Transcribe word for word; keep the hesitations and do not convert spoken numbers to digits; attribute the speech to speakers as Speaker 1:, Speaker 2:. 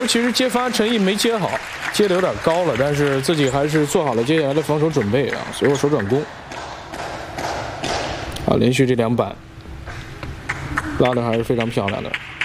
Speaker 1: 其实接发陈毅没接好，接的有点高了，但是自己还是做好了接下来的防守准备啊，随后手转攻。啊，连续这两板拉的还是非常漂亮的。